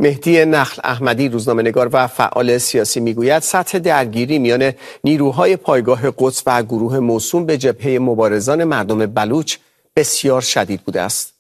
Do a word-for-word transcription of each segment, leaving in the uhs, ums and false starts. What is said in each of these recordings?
مهدی نخل احمدی روزنامه‌نگار و فعال سیاسی میگوید سطح درگیری میان نیروهای پایگاه قدس و گروه موسوم به جبهه مبارزان مردم بلوچ بسیار شدید بوده است.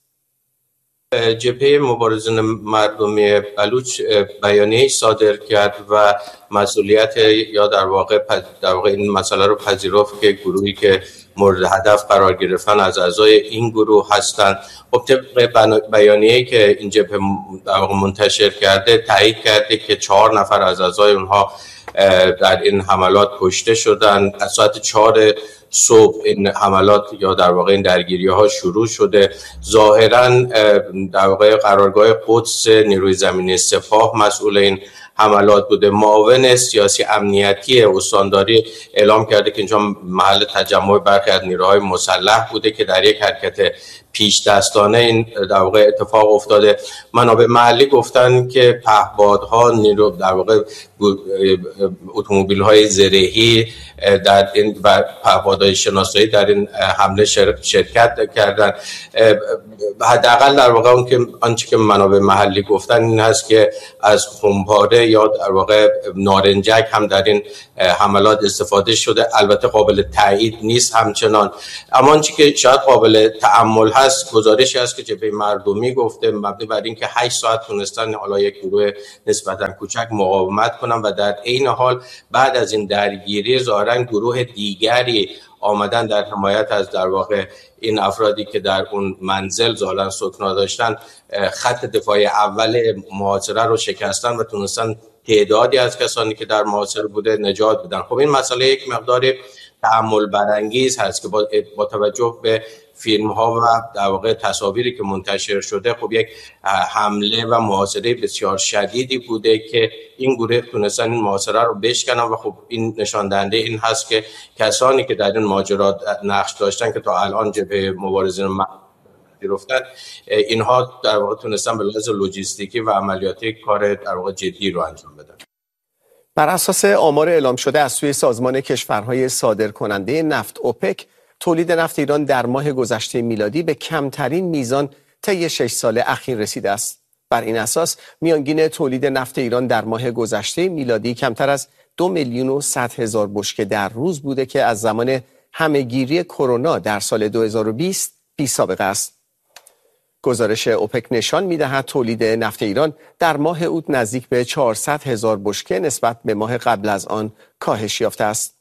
جبهه مبارزان مردمی بلوچ بیانیه صادر کرد و مسئولیت یا در واقع در واقع این مسئله رو پذیرفت که گروهی که مورد هدف قرار گرفتن از اعضای این گروه هستند. خب طبق بیانیه‌ای که این جبهه در واقع منتشر کرده تایید کرده که چهار نفر از اعضای اونها در این حملات کشته شدن. از ساعت چهار صبح این حملات یا در واقع این درگیری ها شروع شده. ظاهرا در واقع قرارگاه قدس نیروی زمینی سپاه مسئول این حملات بوده. معاون سیاسی امنیتی استانداری اعلام کرده که اینجا محل تجمع برخی از نیروهای مسلح بوده که در یک حرکت پیش دستانه این در واقع اتفاق افتاده. منابع محلی گفتن که پهپادها نیرو در واقع اتومبیل‌های زرهی در این و پهپادهای شناسایی در این حمله شرکت کردن. حداقل در واقع اون که آنچه که منابع محلی گفتن این هست که از خمپاره یا در واقع نارنجک هم در این حملات استفاده شده. البته قابل تایید نیست همچنان، اما آنچه که شاید قابل تأمل هست گزارشی هست که جبهه مردمی گفته مبنی بر اینکه هشت ساعت تونستن حالا یک گروه نسبتا کوچک مقاومت کنن و در عین حال بعد از این درگیری ظاهرا گروه دیگری آمدن در حمایت از در واقع این افرادی که در اون منزل ظاهرا سکنا داشتن خط دفاعی اول محاصره رو شکستن و تونستن تعدادی از کسانی که در محاصره بوده نجات بدن. خب این مسئله یک مقدار تأمل برانگیز هست که با, با توجه به فیلم ها و در واقع تصاویری که منتشر شده خب یک حمله و محاصره بسیار شدیدی بوده که این گروه تونستن این محاصره رو بشکنن و خب این نشان دهنده این هست که کسانی که در این ماجرا نقش داشتن که تا الان جبهه مبارزین گرفتن اینها در واقع تونستن به لحاظ لوجستیکی و عملیاتی کار در واقع جدی رو انجام بدن. بر اساس آمار اعلام شده از سوی سازمان کشورهای صادرکننده نفت اوپک، تولید نفت ایران در ماه گذشته میلادی به کمترین میزان طی شش سال اخیر رسیده است. بر این اساس میانگین تولید نفت ایران در ماه گذشته میلادی کمتر از دو میلیون و صد هزار بشکه در روز بوده که از زمان همهگیری کرونا در سال دو هزار و بیست بی سابقه است. گزارش اوپک نشان می‌دهد تولید نفت ایران در ماه اوت نزدیک به چهارصد هزار بشکه نسبت به ماه قبل از آن کاهش یافته است.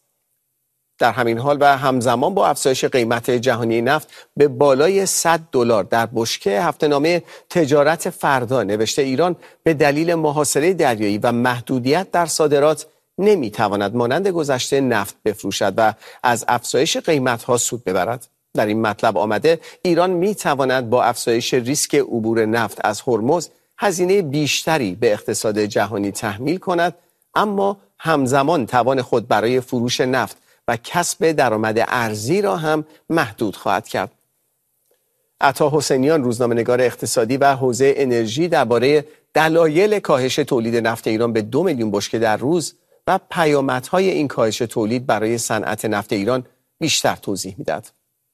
در همین حال و همزمان با افزایش قیمت جهانی نفت به بالای صد دلار در بشکه، هفته‌نامه تجارت فردا نوشته ایران به دلیل محاصره دریایی و محدودیت در صادرات نمی‌تواند مانند گذشته نفت بفروشد و از افزایش قیمت‌ها سود ببرد. در این مطلب آمده ایران می‌تواند با افزایش ریسک عبور نفت از هرمز هزینه بیشتری به اقتصاد جهانی تحمیل کند، اما همزمان توان خود برای فروش نفت و کسب درآمد ارزی را هم محدود خواهد کرد. عطا حسینیان روزنامه‌نگار اقتصادی و حوزه انرژی درباره دلایل کاهش تولید نفت ایران به دو میلیون بشکه در روز و پیامدهای این کاهش تولید برای صنعت نفت ایران بیشتر توضیح می‌دهد.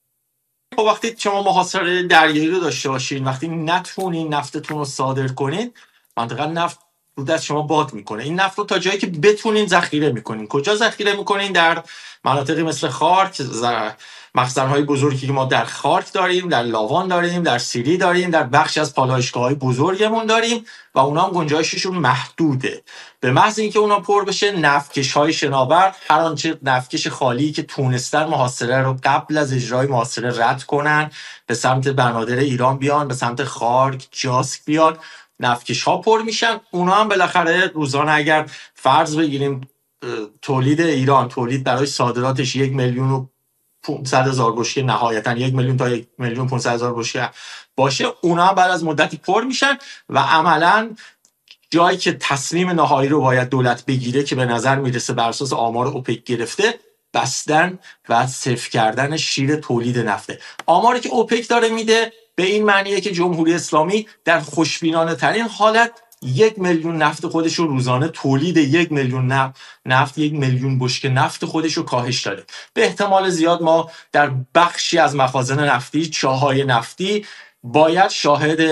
خب وقتی شما محاصره دریایی رو داشته باشین، وقتی نتونین نفتتون رو صادر کنین، منطقه نفت رو دست شما باد میکنه. این نفت رو تا جایی که بتونین ذخیره میکنین. کجا ذخیره میکنین؟ در مناطقی مثل خارک، مخزن‌های بزرگی که ما در خارک داریم، در لاوان داریم، در سیری داریم، در بخش از پالایشگاه‌های بزرگمون داریم و اونا هم گنجایششون محدوده. به محض اینکه اونا پر بشه، نفتکش‌های شناور هر آنچه نفتکش خالی که تونستن محاصره رو قبل از اجرای محاصره رد کنن، به سمت بنادر ایران بیان، به سمت خارک، جاسک بیان، نفتکش ها پر میشن. اونا هم بالاخره روزانه اگر فرض بگیریم تولید ایران، تولید برای صادراتش یک میلیون و پانصد هزار بشکه، نهایتا یک میلیون تا یک میلیون پانصد هزار بشکه باشه، اونا هم بعد از مدتی پر میشن و عملاً جایی که تصمیم نهایی رو باید دولت بگیره که به نظر میرسه بر اساس آمار اوپک گرفته، بستن و صفر کردن شیر تولید نفته. آماری که اوپک داره میده به این معنیه که جمهوری اسلامی در خوشبینانه ترین حالت یک میلیون نفت خودش رو روزانه تولید یک میلیون نفت, نفت یک میلیون بشکه نفت خودش رو کاهش داده. به احتمال زیاد ما در بخشی از مخازن نفتی، چاهای نفتی، باید شاهد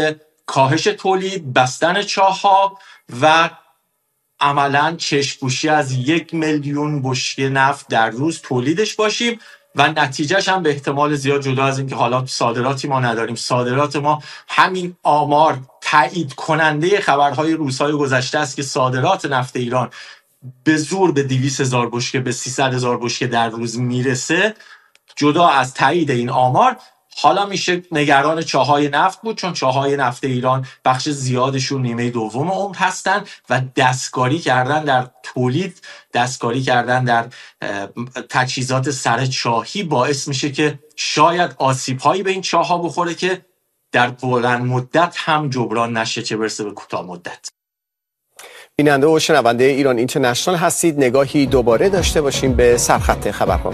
کاهش تولید، بستن چاه‌ها و عملاً چشم‌پوشی از یک میلیون بشکه نفت در روز تولیدش باشیم و نتیجهش هم به احتمال زیاد، جدا از اینکه حالا صادراتی ما نداریم، صادرات ما همین آمار تایید کننده خبرهای روزهای گذشته است که صادرات نفت ایران به زور به دویست هزار بشکه به سیصد هزار بشکه در روز میرسه. جدا از تایید این آمار، حالا میشه نگران چاهای نفت بود، چون چاهای نفت ایران بخش زیادشون نیمه دوم عمر هستن و دستکاری کردن در تولید، دستکاری کردن در تجهیزات سرچاهی باعث میشه که شاید آسیب‌هایی به این چاه‌ها بخوره که در بلند مدت هم جبران نشه، چه برسه به کوتاه مدت. بیننده و شنونده ایران اینترنشنال هستید. نگاهی دوباره داشته باشیم به سرخط خبرها.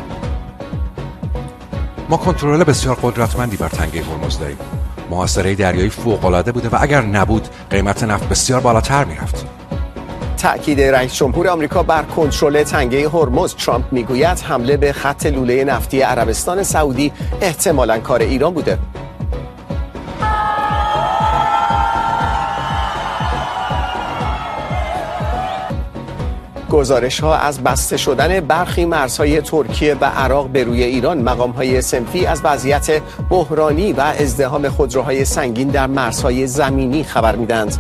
ما کنترل بسیار قدرتمندی بر تنگه هرمز داریم. محاصره دریایی فوق‌العاده بوده و اگر نبود قیمت نفت بسیار بالاتر می‌رفت. تأکید رئیس جمهور آمریکا بر کنترل تنگه هرمز. ترامپ میگوید حمله به خط لوله نفتی عربستان سعودی احتمالاً کار ایران بوده. گزارش‌ها از بسته شدن برخی مرزهای ترکیه و عراق به روی ایران. مقام‌های صنفی از وضعیت بحرانی و ازدحام خودروهای سنگین در مرزهای زمینی خبر می‌دهند.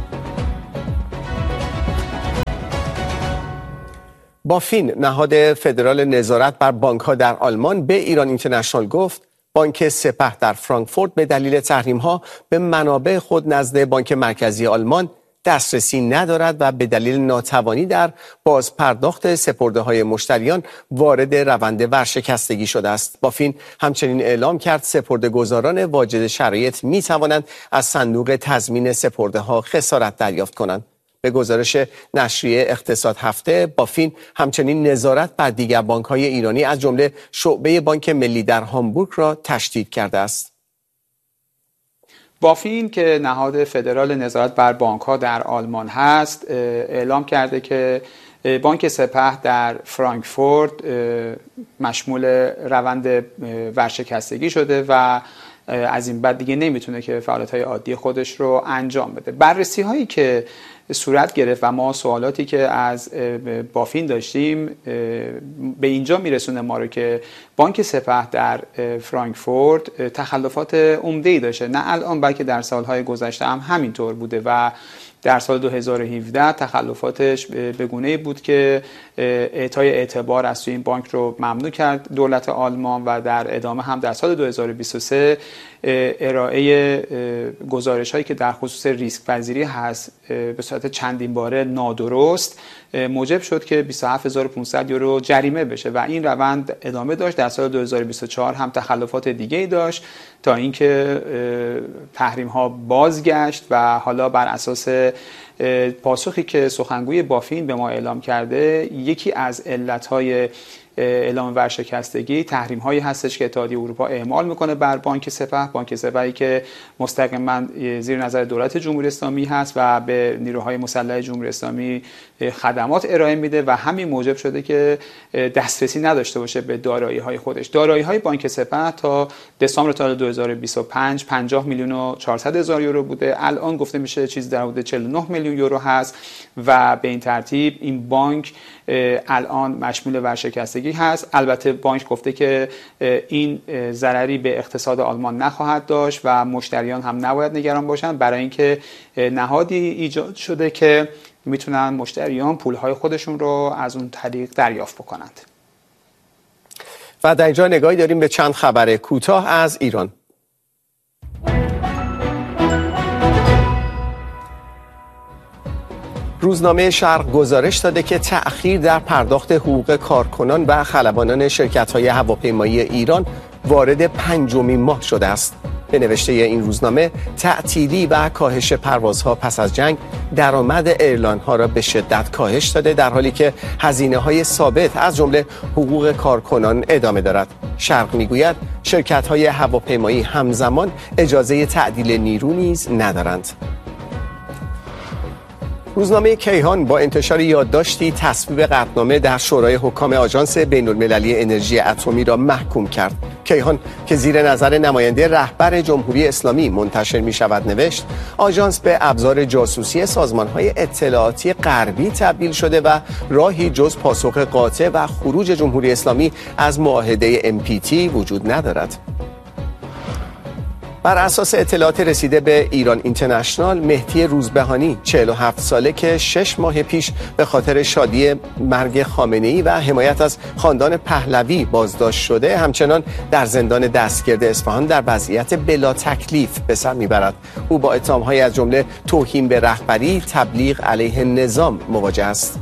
بافین، نهاد فدرال نظارت بر بانک‌ها در آلمان، به ایران اینترنشنال گفت بانک سپه در فرانکفورت به دلیل تحریم‌ها به منابع خود نزد بانک مرکزی آلمان دسترسی ندارد و به دلیل ناتوانی در بازپرداخت سپرده‌های مشتریان وارد روند ورشکستگی شده است. بافین همچنین اعلام کرد سپرده‌گزاران واجد شرایط می‌توانند از صندوق تضمین سپرده‌ها خسارت دریافت کنند. به گزارش نشریه اقتصاد هفته، بافین همچنین نظارت بر دیگر بانک‌های ایرانی از جمله شعبه بانک ملی در هامبورگ را تشدید کرده است. بافین که نهاد فدرال نظارت بر بانک‌ها در آلمان هست، اعلام کرده که بانک سپه در فرانکفورت مشمول روند ورشکستگی شده و از این بعد دیگه نمیتونه که فعالیت‌های عادی خودش رو انجام بده. بررسی هایی که صورت گرفت و ما سوالاتی که از بافین داشتیم به اینجا میرسونه ما رو که بانک سپه در فرانکفورت تخلفات عمده‌ای داشته، نه الان بلکه در سالهای گذشته هم همینطور بوده و در سال دو هزار و هفده تخلفاتش به گونه‌ای بود که اعطای اعتبار از توی این بانک رو ممنوع کرد دولت آلمان و در ادامه هم در سال دو هزار و بیست و سه ارائه گزارش‌هایی که در خصوص ریسک پذیری هست به صورت چندین باره نادرست موجب شد که بیست و هفت هزار و پانصد یورو جریمه بشه و این روند ادامه داشت. در سال دو هزار و بیست و چهار هم تخلفات دیگه‌ای داشت تا اینکه تحریم‌ها بازگشت و حالا بر اساس پاسخی که سخنگوی بافین به ما اعلام کرده، یکی از علت‌های اعلام ورشکستگی تحریم هایی هستش که اتحادیه اروپا اعمال میکنه بر بانک سپه. بانک سپه‌ای که مستقیما زیر نظر دولت جمهوری اسلامی هست و به نیروهای مسلح جمهوری اسلامی خدمات ارائه میده و همین موجب شده که دسترسی نداشته باشه به دارایی های خودش. دارایی های بانک سپه تا دسامبر سال دو هزار و بیست و پنج پنجاه میلیون و چهارصد هزار یورو بوده، الان گفته میشه چیز در حدود چهل و نه میلیون یورو هست و به این ترتیب این بانک الان مشمول ورشکستگی هست. البته بانک گفته که این ضرری به اقتصاد آلمان نخواهد داشت و مشتریان هم نباید نگران باشند، برای اینکه نهادی ایجاد شده که میتونن مشتریان پولهای خودشون رو از اون طریق دریافت بکنند. و در اینجا نگاهی داریم به چند خبر کوتاه از ایران. روزنامه شرق گزارش داده که تأخیر در پرداخت حقوق کارکنان و خلبانان شرکت‌های هواپیمایی ایران وارد پنجمین ماه شده است. به نوشته این روزنامه، تعطیلی و کاهش پروازها پس از جنگ درآمد ایرلاین‌ها را به شدت کاهش داده، در حالی که هزینه‌های ثابت از جمله حقوق کارکنان ادامه دارد. شرق می‌گوید شرکت‌های هواپیمایی همزمان اجازه تعدیل نیرو نیز ندارند. روزنامه کیهان با انتشار یادداشتی تصویب قطعنامه در شورای حکام آژانس بین‌المللی انرژی اتمی را محکوم کرد. کیهان که زیر نظر نماینده رهبر جمهوری اسلامی منتشر می شود نوشت آژانس به ابزار جاسوسی سازمان‌های اطلاعاتی غربی تبدیل شده و راهی جز پاسخ قاطع و خروج جمهوری اسلامی از معاهده ام پی تی وجود ندارد. بر اساس اطلاعات رسیده به ایران اینترنشنال، مهدی روزبهانی چهل و هفت ساله که شش ماه پیش به خاطر شادی مرگ خامنه‌ای و حمایت از خاندان پهلوی بازداشت شده، همچنان در زندان دستگرد اصفهان در وضعیت بلا تکلیف به سر میبرد. او با اتهام‌های از جمله توهین به رهبری، تبلیغ علیه نظام مواجه است.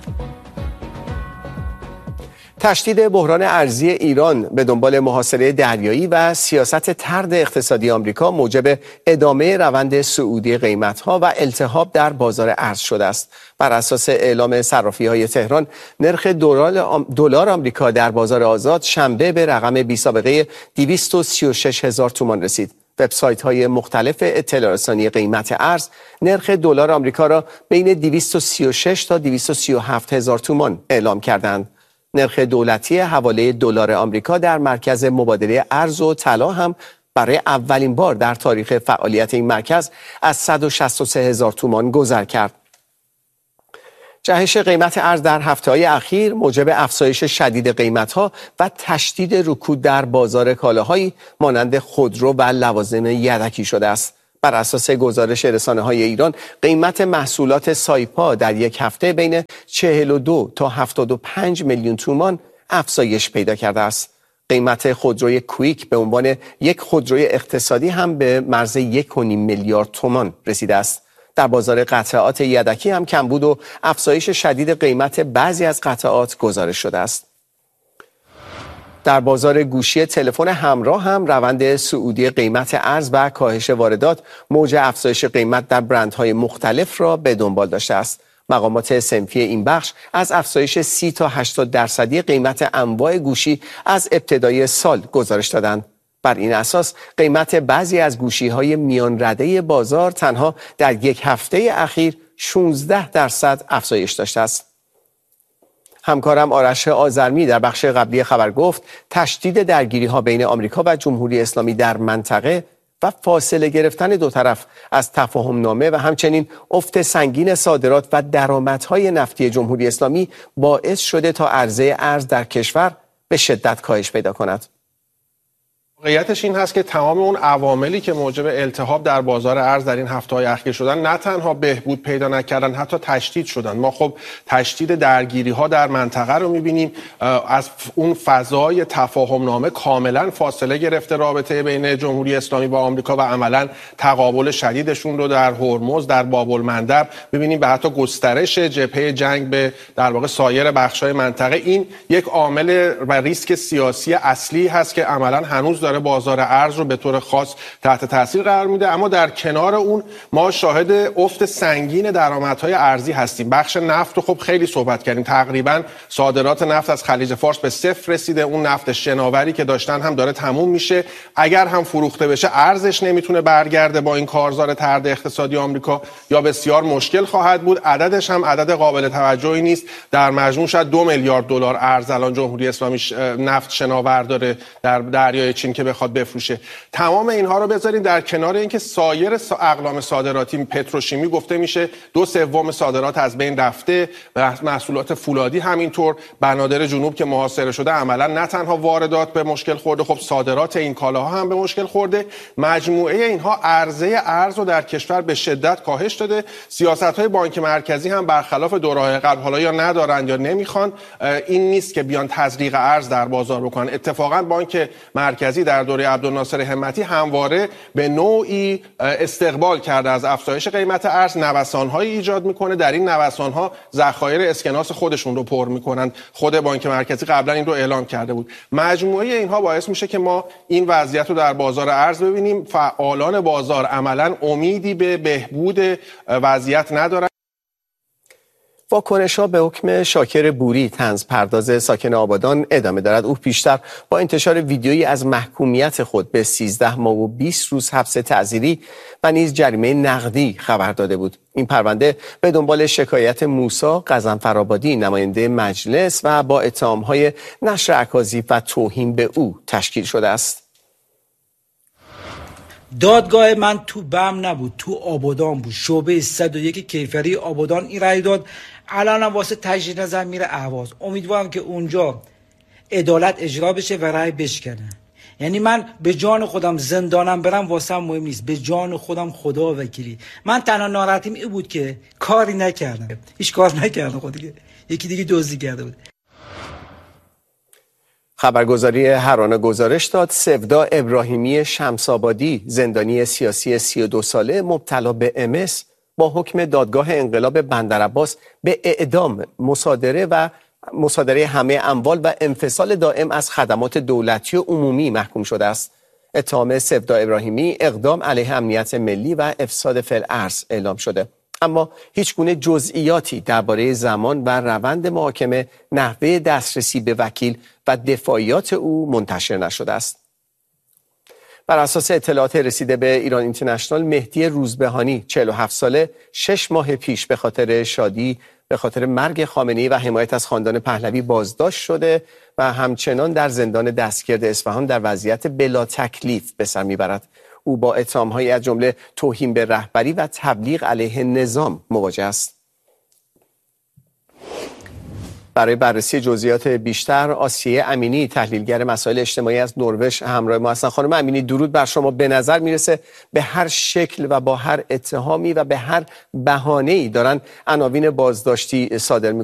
تشدید بحران ارزی ایران به دنبال محاصره دریایی و سیاست طرد اقتصادی آمریکا موجب ادامه روند صعودی قیمت‌ها و التهاب در بازار ارز شده است. بر اساس اعلام صرافی‌های تهران، نرخ دلار آمریکا در بازار آزاد شنبه به رقم بی‌سابقه دویست و سی و شش هزار تومان رسید. وبسایت‌های مختلف اطلاع رسانی قیمت ارز نرخ دلار آمریکا را بین دویست و سی و شش تا دویست و سی و هفت هزار تومان اعلام کردند. نرخ دولتی حواله دلار آمریکا در مرکز مبادله ارز و طلا هم برای اولین بار در تاریخ فعالیت این مرکز از صد و شصت و سه هزار تومان گذر کرد. جهش قیمت ارز در هفته‌های اخیر موجب افزایش شدید قیمت‌ها و تشدید رکود در بازار کالاهایی مانند خودرو و لوازم یدکی شده است. بر اساس گزارش رسانه‌های ایران، قیمت محصولات سایپا در یک هفته بین چهل و دو تا هفتاد و پنج میلیون تومان افزایش پیدا کرده است. قیمت خودروی کویک به عنوان یک خودروی اقتصادی هم به مرز یک و نیم میلیارد تومان رسیده است. در بازار قطعات یدکی هم کمبود و افزایش شدید قیمت بعضی از قطعات گزارش شده است. در بازار گوشی تلفن همراه هم روند صعودی قیمت ارز و کاهش واردات موج افزایش قیمت در برندهای مختلف را به دنبال داشته است. مقامات صنفی این بخش از افزایش سی تا هشتاد درصدی قیمت انواع گوشی از ابتدای سال گزارش دادند. بر این اساس قیمت بعضی از گوشی‌های میان رده بازار تنها در یک هفته اخیر شانزده درصد افزایش داشته است. همکارم آرش آذرمی در بخش قبلی خبر گفت تشدید درگیری‌ها بین آمریکا و جمهوری اسلامی در منطقه و فاصله گرفتن دو طرف از تفاهم‌نامه و همچنین افت سنگین صادرات و درآمدهای نفتی جمهوری اسلامی باعث شده تا عرضه ارز در کشور به شدت کاهش پیدا کند. واقعیتش این هست که تمام اون عواملی که موجب التهاب در بازار ارز در این هفته‌های اخیر شدن نه تنها بهبود پیدا نکردن، حتی تشدید شدن. ما خب تشدید درگیری‌ها در منطقه رو می‌بینیم، از اون فضای تفاهم‌نامه کاملا فاصله گرفته رابطه بین جمهوری اسلامی با آمریکا و عملاً تقابل شدیدشون رو در هرمز، در باب‌المندب می‌بینیم، به حتی گسترش جبهه جنگ به در واقع سایر بخش‌های منطقه. این یک عامل و ریسک سیاسی اصلی هست که عملاً هنوز داره بازار ارز رو به طور خاص تحت تاثیر قرار میده. اما در کنار اون ما شاهد افت سنگین درآمدهای ارزی هستیم. بخش نفت رو خب خیلی صحبت کردیم، تقریبا صادرات نفت از خلیج فارس به صفر رسیده. اون نفت شناوری که داشتن هم داره تموم میشه. اگر هم فروخته بشه ارزش نمیتونه برگرده با این کارزار طرد اقتصادی آمریکا، یا بسیار مشکل خواهد بود. عددش هم عدد قابل توجهی نیست. در مجموع شاید دو میلیارد دلار ارز الان جمهوری اسلامی نفت شناور داره در دریای چین که بخواد بفروشه. تمام اینها رو بذارین در کنار اینکه سایر اقلام صادراتی، پتروشیمی گفته میشه دو سوم صادرات از بین رفته، محصولات فولادی همینطور. بنادر جنوب که محاصره شده عملا نه تنها واردات به مشکل خورده، خب صادرات این کالاها هم به مشکل خورده. مجموعه اینها عرضه ارز رو در کشور به شدت کاهش داده. سیاست‌های بانک مرکزی هم برخلاف دوره‌های قبل، حالا یا ندارن یا نمیخوان، این نیست که بیان تزریق ارز در بازار بکنن. اتفاقا بانک مرکزی در دوره عبدالناصر همتی همواره به نوعی استقبال کرده از افزایش قیمت ارز، نوسان‌هایی ایجاد میکنه. در این نوسان‌ها ذخایر اسکناس خودشون رو پر میکنن. خود بانک مرکزی قبلا این رو اعلام کرده بود. مجموعه اینها باعث میشه که ما این وضعیت رو در بازار ارز ببینیم. فعالان بازار عملاً امیدی به بهبود وضعیت ندارن. واکنش‌ها به حکم شاکر بوری طنز پرداز ساکن آبادان ادامه دارد. او پیشتر با انتشار ویدیویی از محکومیت خود به سیزده ماه و بیست روز حبس تعزیری و نیز جریمه نقدی خبر داده بود. این پرونده به دنبال شکایت موسی غضنفرآبادی نماینده مجلس و با اتهام‌های نشر اکاذیب و توهین به او تشکیل شده است. دادگاه من تو بم نبود، تو آبادان بود. شعبه صد و یک کیفری آبادان این رأی داد. الان واسه تجدید نظر میره اهواز. امیدوارم که اونجا عدالت اجرا بشه و رأی بشکنه. یعنی من به جان خودم زندانم برم واسه هم مهم نیست، به جان خودم خدا وکیلی. من تنها ناراحتیم این بود که کاری نکردم، هیچ کار نکردم. خود دیگه یکی دیگه دزدی کرده بود. خبرگزاری هرانه گزارش داد سودا ابراهیمی شمس‌آبادی زندانی سیاسی سی و دو ساله مبتلا به ام اس با حکم دادگاه انقلاب بندرعباس به اعدام، مصادره و مصادره همه اموال و انفصال دائم از خدمات دولتی و عمومی محکوم شده است. اتهام سودا ابراهیمی اقدام علیه امنیت ملی و افساد فی الارض اعلام شده، اما هیچ گونه جزئیاتی درباره زمان و روند محاکمه، نحوه دسترسی به وکیل و دفاعیات او منتشر نشده است. بر اساس اطلاعات رسیده به ایران اینترنشنال، مهدی روزبهانی چهل و هفت ساله شش ماه پیش به خاطر شادی به خاطر مرگ خامنه‌ای و حمایت از خاندان پهلوی بازداشت شده و همچنان در زندان دستگرد اصفهان در وضعیت بلا تکلیف به سر میبرد. او با اتهام‌هایی از جمله توهین به رهبری و تبلیغ علیه نظام مواجه است. برای بررسی جزئیات بیشتر، آسیه امینی تحلیلگر مسائل اجتماعی از نروژ همراه ما هستند. خانم امینی، درود بر شما. به نظر میرسه به هر شکل و با هر اتهامی و به هر بهانه‌ای دارن عناوین بازداشتی صادر